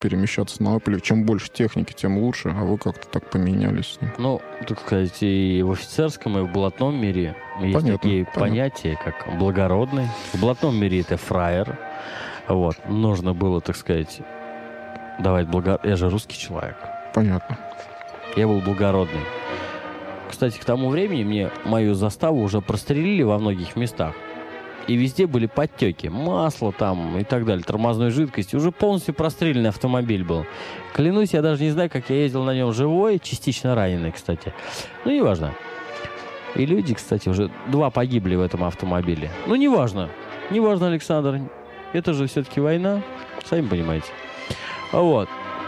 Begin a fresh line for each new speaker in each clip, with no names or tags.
перемещаться на Opel. Чем больше техники, тем лучше, а вы как-то так поменялись.
Ну, так сказать, и в офицерском, и в блатном мире есть такие понятия, как благородный. В блатном мире это фраер. Вот. Нужно было, так сказать, давать Я же русский человек.
Понятно.
Я был благородный. Кстати, к тому времени мне мою заставу уже прострелили во многих местах. И везде были подтеки. Масло там и так далее, тормозной жидкости. Уже полностью простреленный автомобиль был. Клянусь, я даже не знаю, как я ездил на нем живой, частично раненый, кстати. Ну, неважно. И люди, кстати, уже 2 погибли в этом автомобиле. Ну, неважно. Неважно, Александр. Это же все-таки война. Сами понимаете. Вот.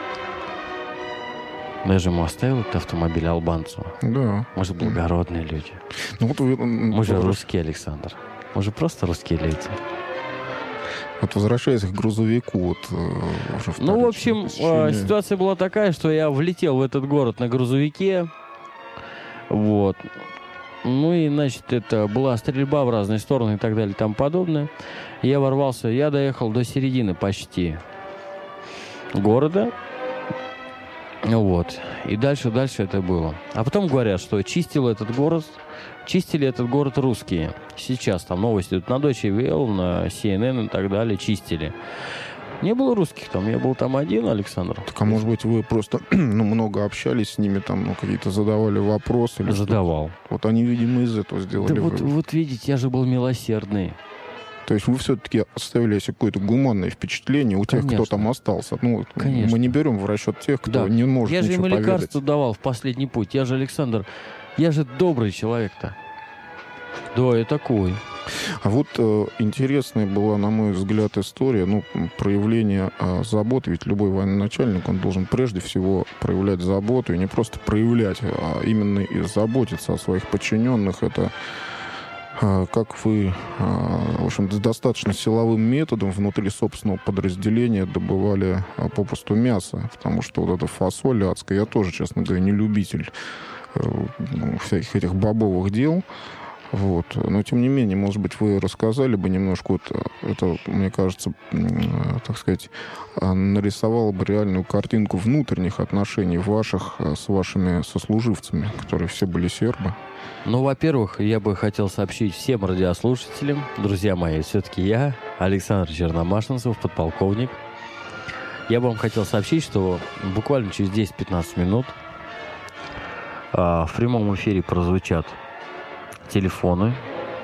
Я же ему оставил этот автомобиль албанцу.
Да.
Мы же благородные люди.
Ну, вот
Мы же русские, Александр. Мы же просто русские люди.
Вот возвращаясь к грузовику, вот уже
ну, в общем, ситуация была такая, что я влетел в этот город на грузовике. Вот. Ну и, значит, это была стрельба в разные стороны и так далее и тому подобное. Я ворвался, я доехал до середины почти города. Вот. И дальше это было. А потом говорят, что чистили этот город русские. Сейчас там новости идут на Deutsche Welle, на CNN и так далее. Чистили. Не было русских там. Я был там один, Александр.
Так, а может быть, вы просто много общались с ними, там, какие-то задавали вопросы? Или
задавал.
Что? Вот они, видимо, из этого сделали.
Да вот видите, я же был милосердный.
То есть вы все-таки оставили какое-то гуманное впечатление у тех, кто там остался. Ну, конечно. Мы не берем в расчет тех, кто не может ничего поведать.
Я же им лекарство давал в последний путь. Я же, Александр, я же добрый человек-то. Да, я такой.
А вот интересная была, на мой взгляд, история, проявление заботы. Ведь любой военачальник, он должен прежде всего проявлять заботу. И не просто проявлять, а именно и заботиться о своих подчиненных. Это как вы, в общем, достаточно силовым методом внутри собственного подразделения добывали попросту мясо. Потому что вот эта фасоль адская, я тоже, честно говоря, не любитель всяких этих бобовых дел. Вот. Но, тем не менее, может быть, вы рассказали бы немножко, это, мне кажется, так сказать, нарисовало бы реальную картинку внутренних отношений ваших с вашими сослуживцами, которые все были сербы.
Ну, во-первых, я бы хотел сообщить всем радиослушателям, друзья мои, все-таки я, Александр Черномашинцев, подполковник. Я бы вам хотел сообщить, что буквально через 10-15 минут в прямом эфире прозвучат телефоны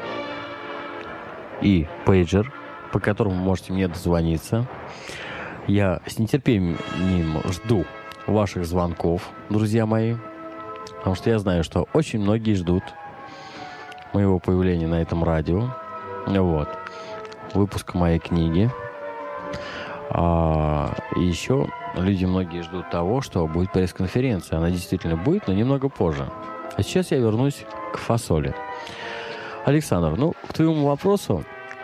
и пейджер, по которому вы можете мне дозвониться. Я с нетерпением жду ваших звонков, друзья мои, потому что я знаю, что очень многие ждут моего появления на этом радио, вот, выпуска моей книги. И еще люди многие ждут того, что будет пресс-конференция. Она действительно будет, но немного позже. А сейчас я вернусь к фасоли. Александр, к твоему вопросу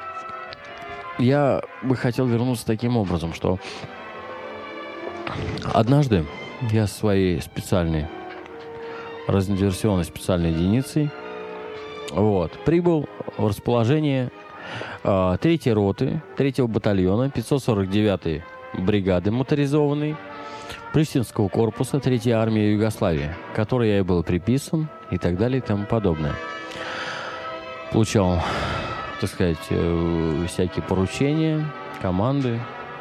я бы хотел вернуться таким образом, что однажды я со своей специальной разнодиверсионной специальной единицей прибыл в расположение 3-й роты 3-го батальона 549-й бригады моторизованной Приштинского корпуса 3-й армии Югославии, к которой я и был приписан и так далее и тому подобное. Получал, так сказать, всякие поручения, команды.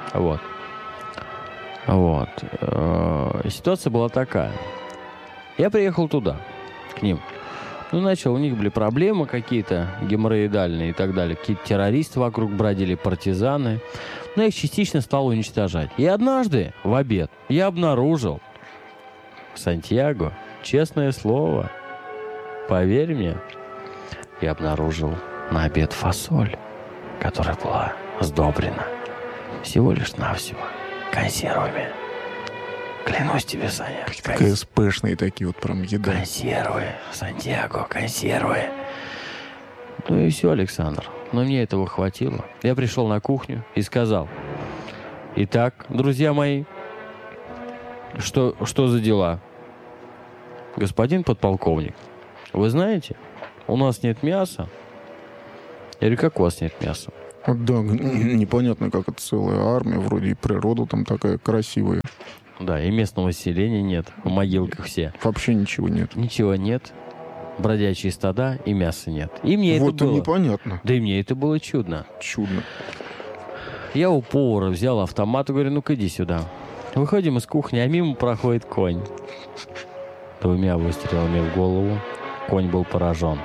Ситуация была такая. Я приехал туда, к ним. У них были проблемы какие-то геморроидальные и так далее. Какие-то террористы вокруг бродили, партизаны. Но я их частично стал уничтожать. И однажды, в обед, я обнаружил Сантьяго, честное слово, поверь мне, я обнаружил на обед фасоль, которая была сдобрена всего лишь навсего консервами. Клянусь тебе, Саня.
Такие спешные такие прям еда.
Консервы, Сантьяго, консервы. Ну и все, Александр. Но мне этого хватило. Я пришел на кухню и сказал: итак, друзья мои, что за дела? Господин подполковник, вы знаете, у нас нет мяса. Я говорю, как у вас нет мяса?
Вот да, непонятно, как это целая армия, вроде и природа там такая красивая.
Да, и местного населения нет. В могилках все.
Вообще ничего нет.
Ничего нет. Бродячие стада и мяса нет. И мне
Вот
это
и
было...
непонятно.
Да и мне это было чудно.
Чудно.
Я у повара взял автомат и говорю, ну-ка иди сюда. Выходим из кухни, а мимо проходит конь. 2 выстрелами в голову. Конь был поражен.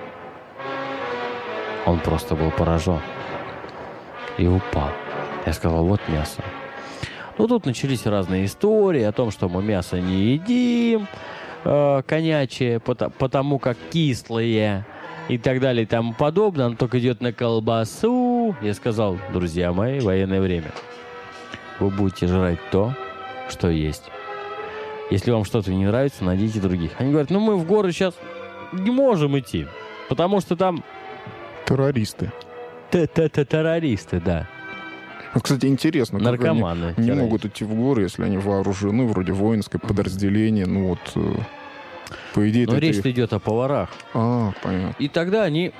Он просто был поражен. И упал. Я сказал, вот мясо. Ну, тут начались разные истории о том, что мы мясо не едим, конячие, потому как кислые и так далее и тому подобное. Оно только идет на колбасу. Я сказал, друзья мои, военное время. Вы будете жрать то, что есть. Если вам что-то не нравится, найдите других. Они говорят, ну мы в горы сейчас не можем идти, потому что там...
Террористы.
Террористы, да.
Ну, кстати, интересно, как
Наркоманы.
они не могут идти в горы, если они вооружены, вроде воинское подразделение, ну вот, по идее...
Но речь идет о поварах.
Понятно.
И тогда они...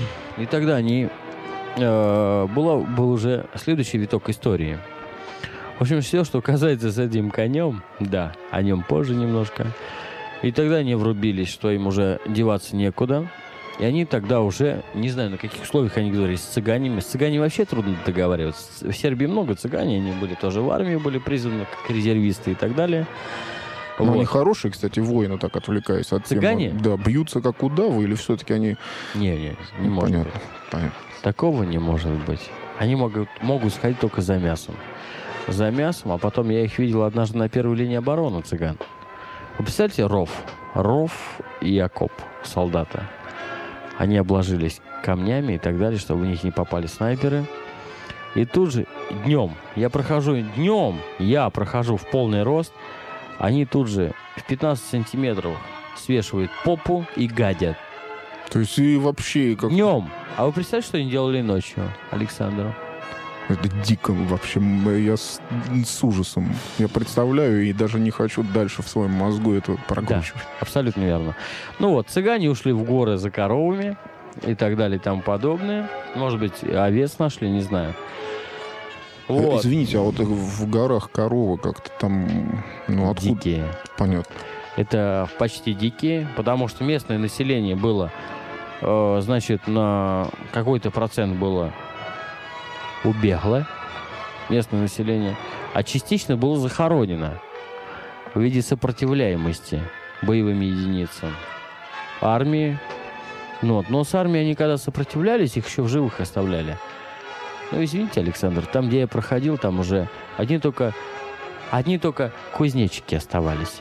Был уже следующий виток истории. В общем, все, что касается с этим конем, да, о нем позже немножко. И тогда они врубились, что им уже деваться некуда. И они тогда уже, не знаю, на каких условиях они говорили, с цыганями. С цыганами вообще трудно договариваться. В Сербии много цыгане, они были тоже в армию, были призваны как резервисты и так далее.
Но
вот.
Они хорошие, кстати, воины, так отвлекаясь от
Цыгане?
темы. Да, бьются как удавы, или все-таки они...
Не может
Понятно,
быть.
понятно.
Такого не может быть. Они могут сходить только за мясом. За мясом, а потом я их видел однажды на первой линии обороны цыган. Вы представляете, ров и окоп солдата. Они обложились камнями и так далее, чтобы в них не попали снайперы. И тут же днем я прохожу в полный рост. Они тут же в 15 сантиметров свешивают попу и гадят.
То есть и вообще... Как...
Днем. А вы представляете, что они делали ночью, Александр?
Это дико вообще. Я с ужасом. Я представляю и даже не хочу дальше в своем мозгу это прокручивать.
Да, абсолютно верно. Ну вот, цыгане ушли в горы за коровами и так далее и тому подобное. Может быть, овец нашли, не знаю. Вот.
Извините, а вот в горах коровы как-то там... Ну, откуда?
Дикие.
Понятно.
Это почти дикие, потому что местное население было, значит, на какой-то процент было убегло, местное население, а частично было захоронено в виде сопротивляемости боевым единицам армии. Но с армией они когда сопротивлялись, их еще в живых оставляли. Ну, извините, Александр, там, где я проходил, там уже одни только кузнечики оставались.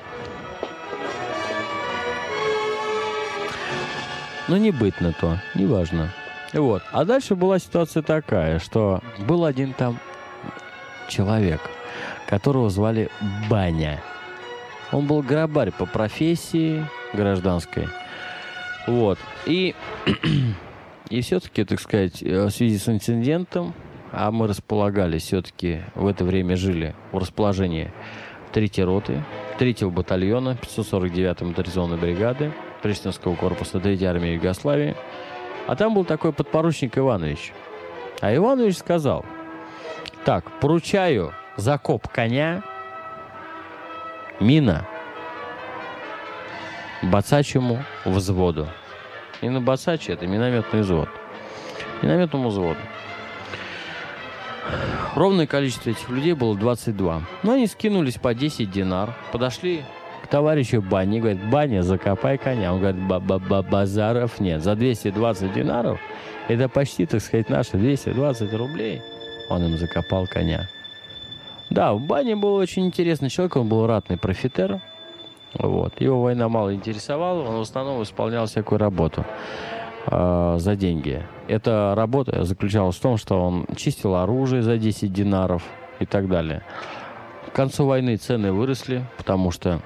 Но не бытно то, неважно. Вот. А дальше была ситуация такая, что был один там человек, которого звали Баня. Он был грабарь по профессии гражданской. Вот. И все-таки, так сказать, в связи с инцидентом, а мы располагались все-таки, в это время жили в расположении 3-й роты, 3-го батальона 549-й моторизованной бригады Приштинского корпуса 3-й армии Югославии. А там был такой подпоручник Иванович. А Иванович сказал: так, поручаю закоп коня, мина Бацачьему взводу. И на Бацаче это минометный взвод. Минометному взводу. Ровное количество этих людей было 22. Но они скинулись по 10 динар, подошли к товарищу Бане, говорит: Баня, закопай коня. Он говорит: базаров нет. За 220 динаров, это почти, так сказать, наши 220 рублей, он им закопал коня. Да, в Бане был очень интересный человек, он был ратный профитер. Вот. Его война мало интересовала, он в основном исполнял всякую работу за деньги. Эта работа заключалась в том, что он чистил оружие за 10 динаров и так далее. К концу войны цены выросли, потому что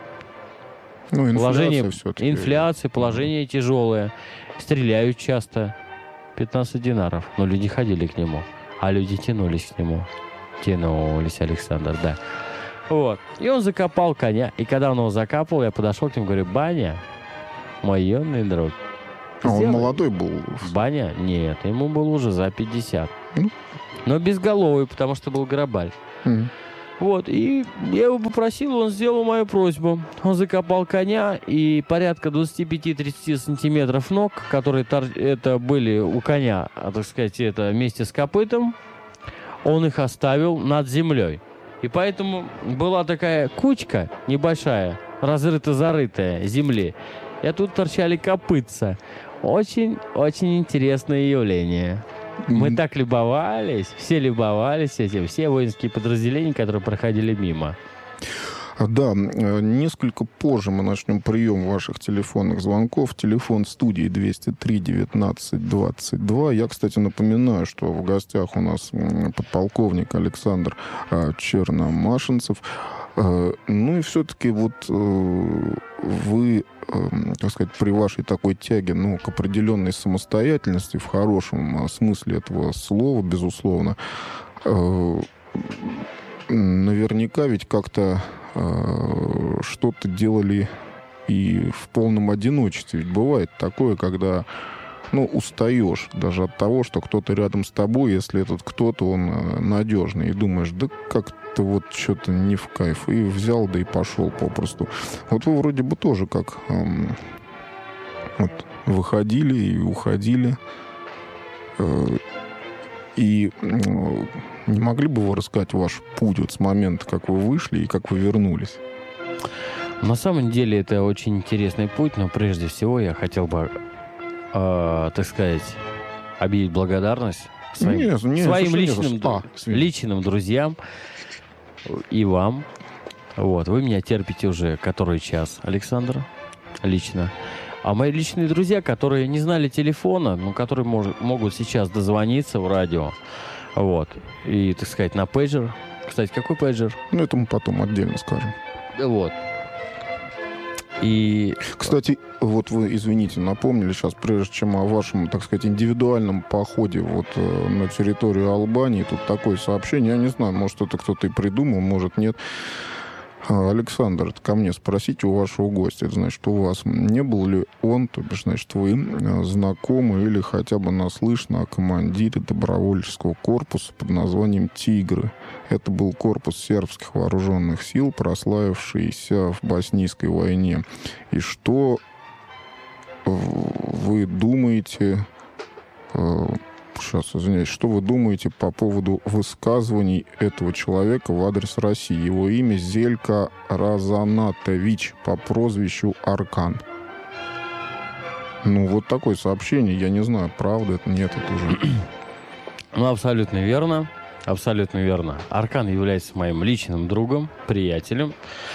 инфляция, положение тяжелое, стреляют часто. 15 динаров. Но люди ходили к нему, а люди тянулись к нему. Тянулись, Александр, да. Вот. И он закопал коня. И когда он его закапывал, я подошел к нему и говорю: Баня, мой юный друг.
А он молодой был?
Баня? Нет, ему было уже за 50. Но безголовый, потому что был грабарь. Вот, и я его попросил, он сделал мою просьбу. Он закопал коня, и порядка 25-30 сантиметров ног, которые это были у коня, так сказать, это вместе с копытом, он их оставил над землей. И поэтому была такая кучка небольшая, разрыто-зарытая земли, и оттуда торчали копытца. Очень-очень интересное явление. Мы так любовались, все любовались этим, все воинские подразделения, которые проходили мимо.
Да, несколько позже мы начнем прием ваших телефонных звонков. Телефон студии 203-19-22. Я, кстати, напоминаю, что в гостях у нас подполковник Александр Черномашинцев. Ну и все-таки вот вы, так сказать, при вашей такой тяге, к определенной самостоятельности, в хорошем смысле этого слова, безусловно, наверняка ведь как-то что-то делали и в полном одиночестве. Ведь бывает такое, когда устаешь даже от того, что кто-то рядом с тобой, если этот кто-то, он надежный, и думаешь, да как-то вот что-то не в кайф, и взял, да и пошел попросту. Вот вы вроде бы тоже как выходили и уходили, и не могли бы вы рассказать ваш путь вот с момента, как вы вышли и как вы вернулись?
На самом деле это очень интересный путь, но прежде всего я хотел бы так сказать, объявить благодарность своим личным друзьям и вам. Вот. Вы меня терпите уже который час, Александр, лично. А мои личные друзья, которые не знали телефона, но которые могут сейчас дозвониться в радио, вот, и, так сказать, на пейджер. Кстати, какой пейджер?
Это мы потом отдельно скажем.
Вот. И...
Кстати, вот вы, извините, напомнили сейчас, прежде чем о вашем, так сказать, индивидуальном походе вот на территорию Албании, тут такое сообщение, я не знаю, может, это кто-то и придумал, может, нет. Александр, это ко мне спросите у вашего гостя, это значит, у вас не был ли он, то бишь, значит, вы знакомы или хотя бы наслышно о командире добровольческого корпуса под названием «Тигры». Это был корпус сербских вооруженных сил, прославившийся в Боснийской войне. И что вы думаете... Сейчас, извиняюсь, что вы думаете по поводу высказываний этого человека в адрес России? Его имя Зелька Разанатович по прозвищу Аркан. Вот такое сообщение, я не знаю, правда это, нет, это уже...
Абсолютно верно, абсолютно верно. Аркан является моим личным другом, приятелем.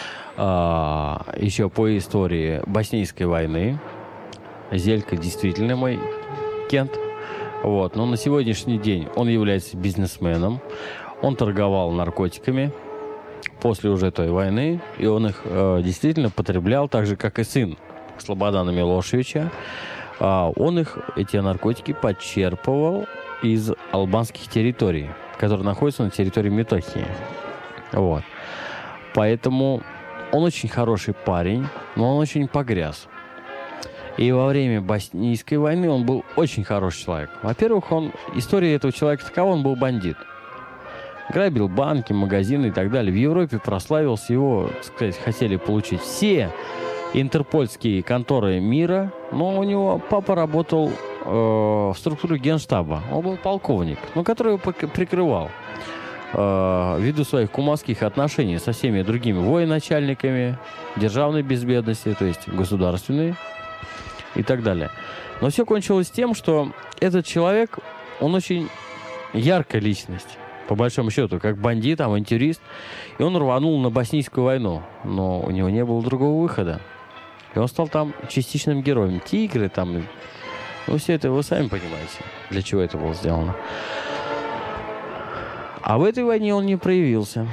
Еще по истории Боснийской войны. Зелька действительно мой кент. Вот. Но на сегодняшний день он является бизнесменом. Он торговал наркотиками после уже той войны. И он их действительно потреблял, так же, как и сын Слободана Милошевича. Он эти наркотики подчерпывал из албанских территорий, которые находятся на территории Метохии. Вот. Поэтому он очень хороший парень, но он очень погряз. И во время Боснийской войны он был очень хороший человек. Во-первых, история этого человека такова, он был бандит. Грабил банки, магазины и так далее. В Европе прославился, его, так сказать, хотели получить все интерпольские конторы мира, но у него папа работал в структуре Генштаба. Он был полковник, который его прикрывал ввиду своих кумовских отношений со всеми другими военачальниками, державной безбедности, то есть государственной, и так далее. Но все кончилось тем, что этот человек, он очень яркая личность, по большому счету, как бандит, авантюрист. И он рванул на Боснийскую войну, но у него не было другого выхода. И он стал там частичным героем. Тигры там, все это вы сами понимаете, для чего это было сделано. А в этой войне он не проявился.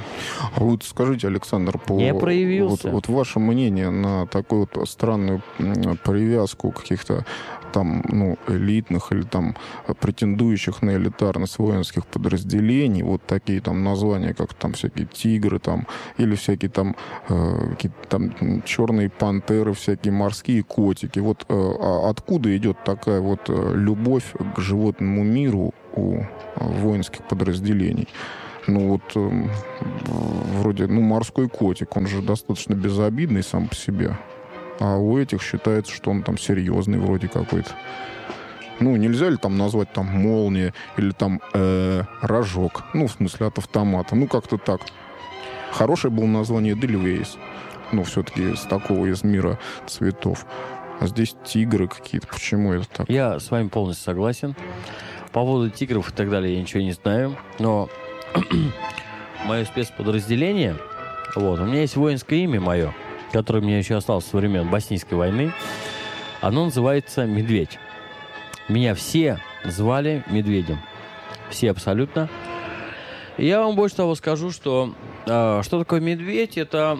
А вот скажите, Александр,
Не проявился.
Вот ваше мнение на такую вот странную привязку каких-то там, ну, элитных или там претендующих на элитарность воинских подразделений, вот такие там названия, как там всякие тигры там, или всякие там, какие-то там черные пантеры, всякие морские котики. Вот откуда идет такая вот любовь к животному миру у воинских подразделений? Ну вот вроде, ну, морской котик, он же достаточно безобидный сам по себе. А у этих считается, что он там серьезный вроде какой-то. Ну, нельзя ли там назвать там молния или там рожок? Ну, в смысле от автомата. Ну, как-то так. Хорошее было название Дельвейс. Ну, все-таки с такого из мира цветов. А здесь тигры какие-то. Почему это так?
Я с вами полностью согласен. По поводу тигров и так далее я ничего не знаю. Но мое спецподразделение, вот, у меня есть воинское имя мое, которое мне еще осталось со времен Боснийской войны. Оно называется «Медведь». Меня все звали Медведем. Все абсолютно. И я вам больше того скажу, что такое медведь? Это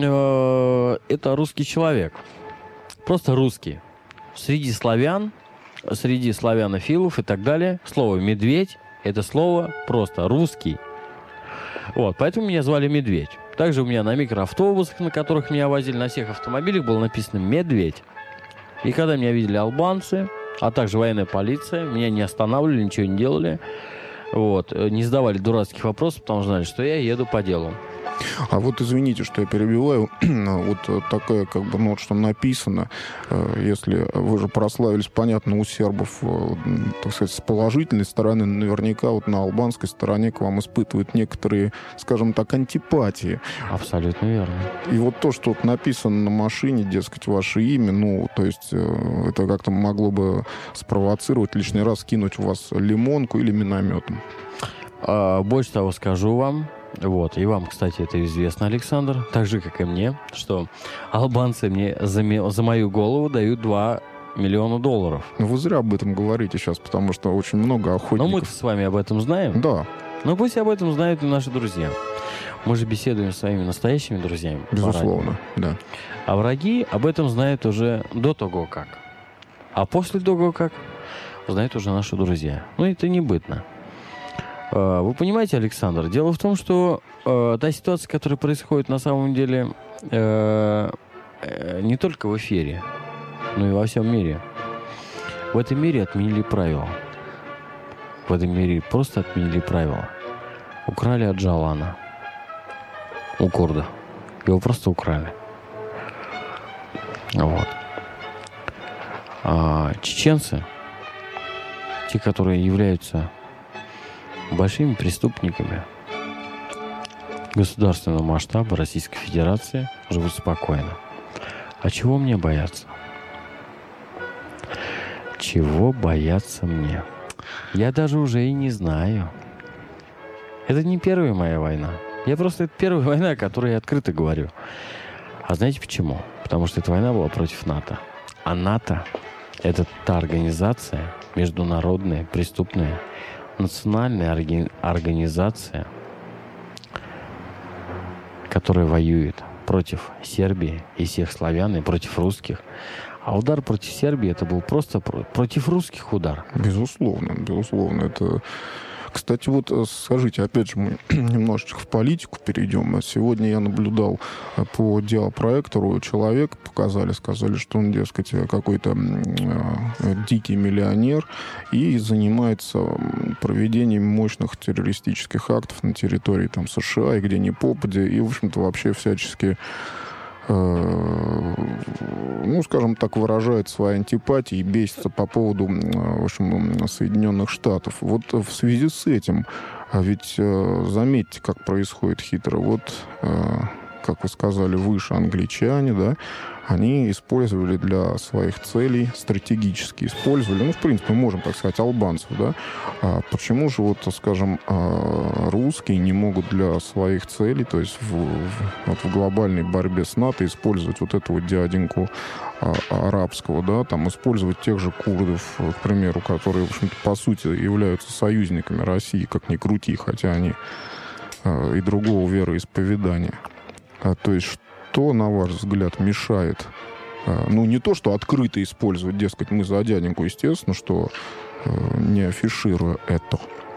русский человек. Просто русский. Среди славян, среди славянофилов и так далее, слово «медведь» — это слово просто «русский». Вот, поэтому меня звали Медведь. Также у меня на микроавтобусах, на которых меня возили, на всех автомобилях было написано «Медведь». И когда меня видели албанцы, а также военная полиция, меня не останавливали, ничего не делали. Вот, не задавали дурацких вопросов, потому что знали, что я еду по делу.
А вот извините, что я перебиваю. Вот такая, как бы, ну, вот что написано, если вы же прославились, понятно, у сербов, так сказать, с положительной стороны, наверняка вот на албанской стороне к вам испытывают некоторые, скажем так, антипатии.
Абсолютно верно.
И вот то, что вот написано на машине, дескать, ваше имя, ну, то есть это как-то могло бы спровоцировать лишний раз кинуть у вас лимонку или минометом.
Больше того скажу вам. Вот, и вам, кстати, это известно, Александр, так же, как и мне, что албанцы мне за мою голову дают $2 миллиона.
Ну, вы зря об этом говорите сейчас, потому что очень много охотников.
Но мы-то с вами об этом знаем.
Да.
Но пусть об этом знают и наши друзья. Мы же беседуем с своими настоящими друзьями.
Безусловно, да.
А враги об этом знают уже до того, как. А после того, как, знают уже наши друзья. Ну, это небытно. Вы понимаете, Александр, дело в том, что та ситуация, которая происходит на самом деле не только в эфире, но и во всем мире. В этом мире отменили правила. В этом мире просто отменили правила. Украли Аджалана. У курда. Его просто украли. Вот. А чеченцы, те, которые являются большими преступниками государственного масштаба Российской Федерации, живут спокойно. А чего мне бояться? Чего бояться мне? Я даже уже и не знаю. Это не первая моя война. Это первая война, о которой я открыто говорю. А знаете почему? Потому что эта война была против НАТО. А НАТО — это та организация международная, преступная, национальная организация, которая воюет против Сербии и всех славян, и против русских. А удар против Сербии — это был просто против русских удар.
Безусловно, безусловно. Это... Кстати, вот скажите, опять же, мы немножечко в политику перейдем. Сегодня я наблюдал по диапроектору, человека сказали, что он, дескать, какой-то дикий миллионер и занимается проведением мощных террористических актов на территории там США и где ни попадя, и, в общем-то, вообще всячески, ну, скажем так, выражает свои антипатии и бесится по поводу, в общем, Соединенных Штатов. Вот в связи с этим, ведь заметьте, как происходит хитро. Вот, как вы сказали выше, англичане, да, они использовали для своих целей, стратегически использовали, ну, в принципе, мы можем, так сказать, албанцев, да. А почему же, вот, скажем, русские не могут для своих целей, то есть в глобальной борьбе с НАТО использовать вот эту вот дяденьку арабского, да, там, использовать тех же курдов, к примеру, которые, в общем-то, по сути, являются союзниками России, как ни крути, хотя они и другого вероисповедания. То есть, что, на ваш взгляд, мешает? Ну, не то, что открыто использовать, дескать, мы за дяденьку, естественно, что не афишируя это.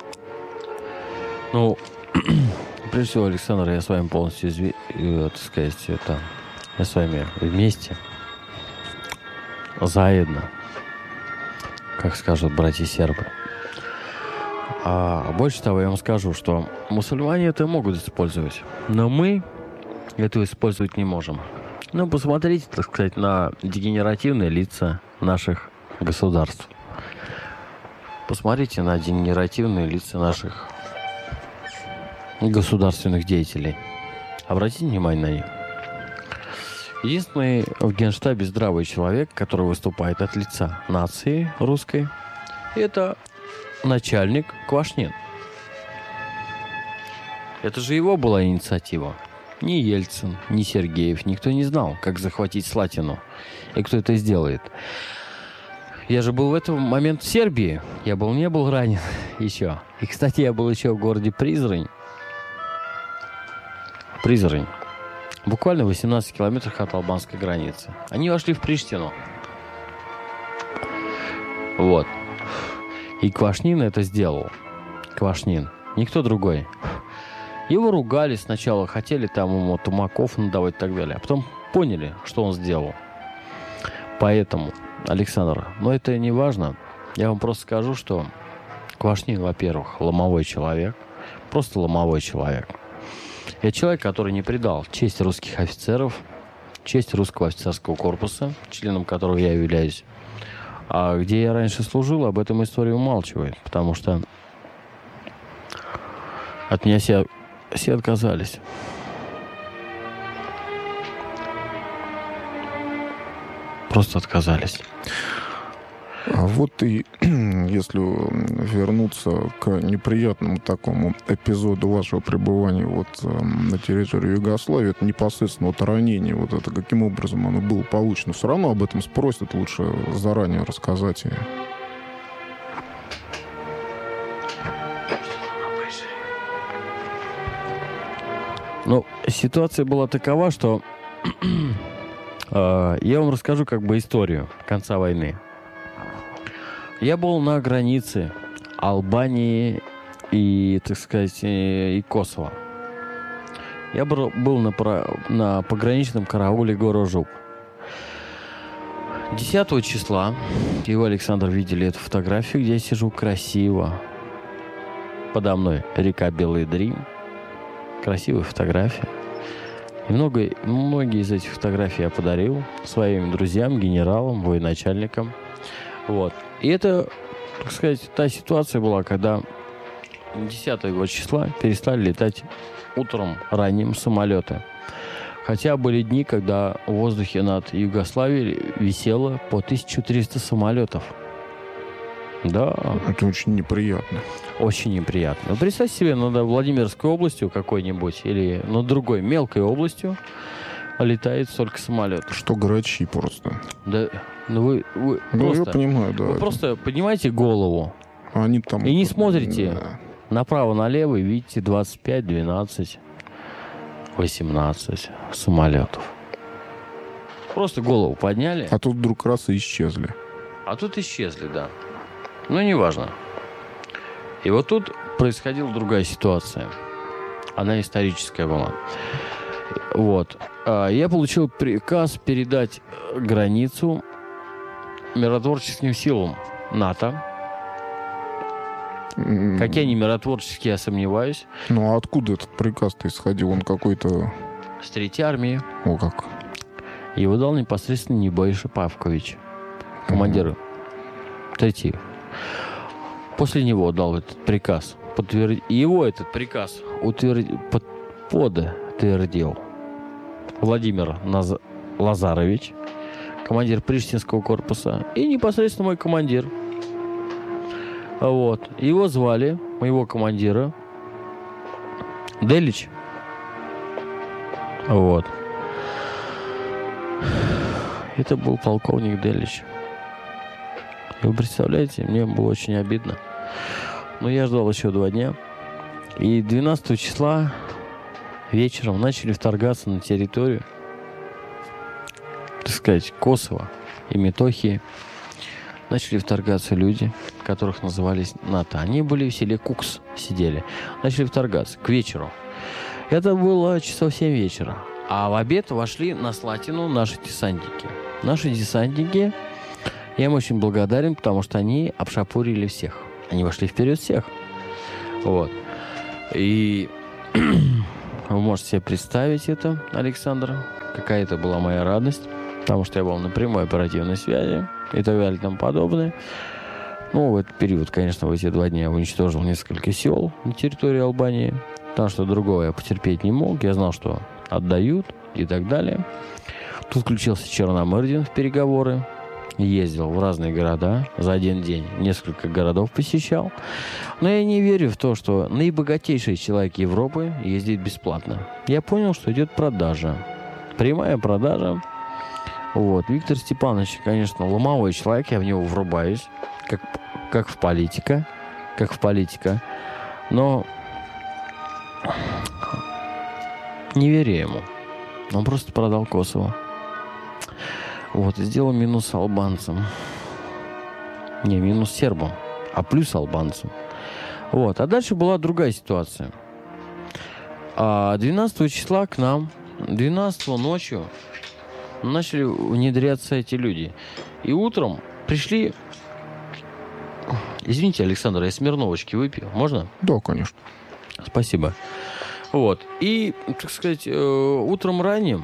Ну, прежде всего, Александр, я с вами полностью, так сказать, я с вами вместе, заедно, как скажут братья сербы. А больше того, я вам скажу, что мусульмане это могут использовать, но мы этого использовать не можем. Ну, посмотрите, так сказать, на дегенеративные лица наших государств. Посмотрите на дегенеративные лица наших государственных деятелей. Обратите внимание на них. Единственный в Генштабе здравый человек, который выступает от лица нации русской, это начальник Квашнин. Это же его была инициатива. Ни Ельцин, ни Сергеев, никто не знал, как захватить Слатину. И кто это сделает. Я же был в этот момент в Сербии. Я не был ранен еще. И, кстати, я был еще в городе Призрань. Буквально в 18 километрах от албанской границы. Они вошли в Приштину. Вот. И Квашнин это сделал. Квашнин. Никто другой. Его ругали сначала, хотели там ему тумаков надавать и так далее. А потом поняли, что он сделал. Поэтому, Александр, но это не важно. Я вам просто скажу, что Квашнин, во-первых, ломовой человек. Просто ломовой человек. Я человек, который не предал честь русских офицеров, честь русского офицерского корпуса, членом которого я являюсь. А где я раньше служил, об этом история умалчивает, потому что от меня все отказались. Просто отказались.
А вот и если вернуться к неприятному такому эпизоду вашего пребывания вот на территории Югославии, это непосредственно вот ранение, вот это каким образом оно было получено, все равно об этом спросят, лучше заранее рассказать.
Ну, ситуация была такова, что я вам расскажу как бы историю конца войны. Я был на границе Албании и, так сказать, и Косово. Я был на пограничном карауле Горожуп. 10 числа, и вы, Александр, видели эту фотографию, где я сижу красиво. Подо мной река Белый Дрим. Красивая фотография. И многие из этих фотографий я подарил своим друзьям, генералам, военачальникам. Вот. И это, так сказать, та ситуация была, когда 10 числа перестали летать утром ранним самолеты. Хотя были дни, когда в воздухе над Югославией висело по 1300 самолетов. Да.
Это очень неприятно.
Очень неприятно. Ну, представьте себе, над Владимирской областью какой-нибудь или над другой мелкой областью летает столько самолетов.
Что грачи просто.
Да, ну вы
ну,
просто,
я понимаю, да.
вы просто поднимаете голову
они там,
и не смотрите
да,
направо-налево и видите 25, 12, 18 самолетов. Просто голову подняли.
А тут вдруг раз и исчезли.
А тут исчезли, да. Ну, неважно. И вот тут происходила другая ситуация. Она историческая была. Вот. Я получил приказ передать границу миротворческим силам НАТО. Какие они миротворческие, я сомневаюсь.
Ну, а откуда этот приказ-то исходил? Он какой-то...
С 3-й армии.
О, как.
Его дал непосредственно Небойша Павкович, командир 3-й. После него дал этот приказ. Его этот приказ подтвердил Владимир Лазарович, командир Приштинского корпуса, и непосредственно мой командир. Вот. Его звали, моего командира, Делич. Вот. Это был полковник Делич. И вы представляете, мне было очень обидно. Но я ждал еще 2 дня. И 12 числа вечером начали вторгаться на территорию, так сказать, Косово и Метохии. Начали вторгаться люди, которых назывались НАТО. Они были в селе Кукс, сидели. Начали вторгаться к вечеру. Это было часов 7 вечера. А в обед вошли на Слатину наши десантники. Наши десантники, я им очень благодарен, потому что они обшапурили всех. Они вошли вперед всех. Вот. И вы можете себе представить это, Александр, какая это была моя радость, потому что я был на прямой оперативной связи и так далее и тому подобное. Ну, в этот период, конечно, в эти 2 дня я уничтожил несколько сел на территории Албании, потому что другого я потерпеть не мог. Я знал, что отдают и так далее. Тут включился Черномырдин в переговоры. Ездил в разные города за один день. Несколько городов посещал. Но я не верю в то, что наибогатейший человек Европы ездит бесплатно. Я понял, что идет продажа. Прямая продажа. Вот. Виктор Степанович, конечно, ломовой человек. Я в него врубаюсь. Как в политика. Но не верю ему. Он просто продал Косово. Вот, и сделал минус албанцам. Не, минус сербам, а плюс албанцам. Вот, а дальше была другая ситуация. 12 числа к нам, 12 ночью начали внедряться эти люди. И утром пришли... Извините, Александр, я Смирновочки выпью. Можно?
Да, конечно.
Спасибо. Вот. И, так сказать, утром ранним,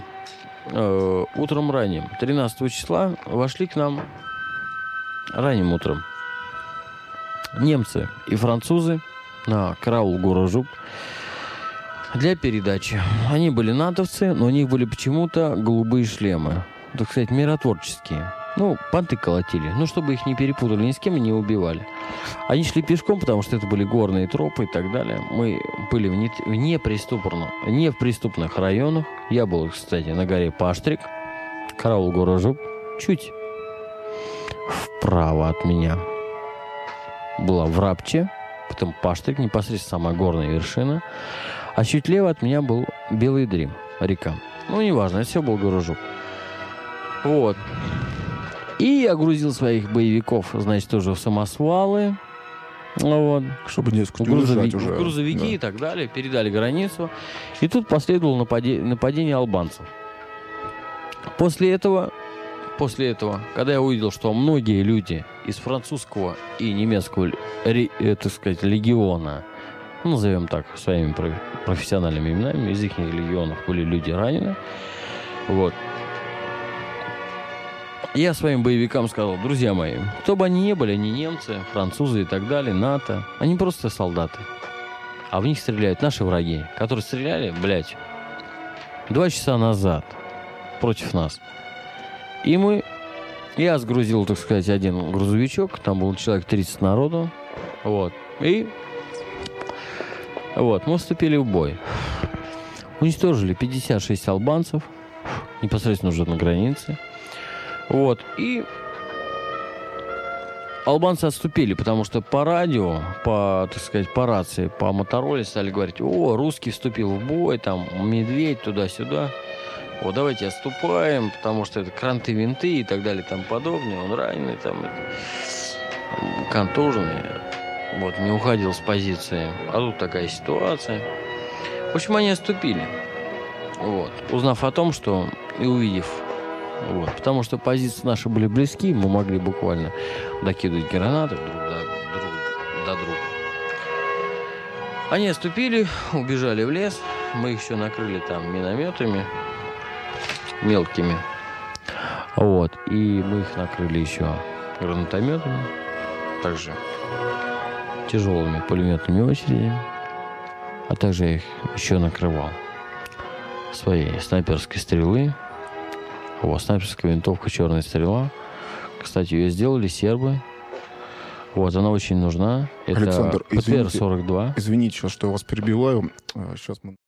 13 числа, вошли к нам ранним утром немцы и французы на караул Гурожуп для передачи. Они были натовцы, но у них были почему-то голубые шлемы. Так сказать, миротворческие. Ну, понты колотили. Ну, чтобы их не перепутали ни с кем и не убивали. Они шли пешком, потому что это были горные тропы и так далее. Мы были в преступных районах. Я был, кстати, на горе Паштрик. Караул Гурожуп. Чуть вправо от меня была Врабче. Потом Паштрик, непосредственно самая горная вершина. А чуть лево от меня был Белый Дрим, река. Ну, неважно, это все был Гурожуп. Вот. И я грузил своих боевиков, значит, тоже в самосвалы. Вот.
Чтобы не удержать уже.
Грузовики, да, и так далее. Передали границу. И тут последовало нападение албанцев. После этого, когда я увидел, что многие люди из французского и немецкого, так сказать, легиона, назовем так, своими профессиональными именами, из их легионов были люди ранены. Вот. Я своим боевикам сказал: друзья мои, кто бы они ни были, они немцы, французы и так далее, НАТО, они просто солдаты. А в них стреляют наши враги, которые стреляли, 2 часа назад против нас. И я сгрузил, так сказать, один грузовичок, там был человек 30 народу, вот, и вот, мы вступили в бой. Уничтожили 56 албанцев, непосредственно уже на границе. Вот, и албанцы отступили, потому что по радио, так сказать, по рации, по Мотороле стали говорить: о, русский вступил в бой, там, медведь, туда-сюда. Вот, давайте отступаем, потому что это кранты-винты и так далее, там подобное. Он раненый, там, контуженный, вот, не уходил с позиции. А тут такая ситуация. В общем, они отступили. Вот, узнав о том, что, и увидев, вот, потому что позиции наши были близки, мы могли буквально докидывать гранаты друг до друга. Они отступили, убежали в лес, мы их еще накрыли там минометами мелкими, вот, и мы их накрыли еще гранатометами, также тяжелыми пулеметными очередями, а также я их еще накрывал своей снайперской стрелы. Вот, снайперская винтовка «Черная стрела». Кстати, ее сделали сербы. Вот, она очень нужна. Это
Александр,
ПТР-42.
Извините, что я вас перебиваю. Сейчас мы...